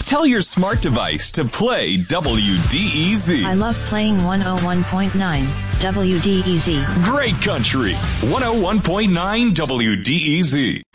Tell your smart device to play WDEZ. I love playing 101.9 WDEZ. Great country. 101.9 WDEZ.